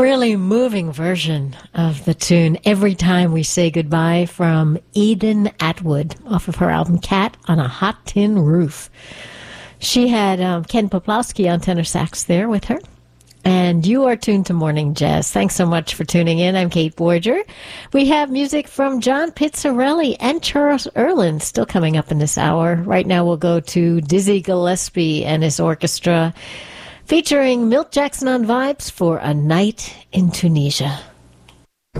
really moving version of the tune Every Time We Say Goodbye from Eden Atwood off of her album Cat on a Hot Tin Roof. She had Ken Poplowski on tenor sax there with her. And you are tuned to Morning Jazz. Thanks so much for tuning in. I'm Kate Boyer. We have music from John Pizzarelli and Charles Earland still coming up in this hour. Right now we'll go to Dizzy Gillespie and his orchestra, featuring Milt Jackson on vibes for A Night in Tunisia.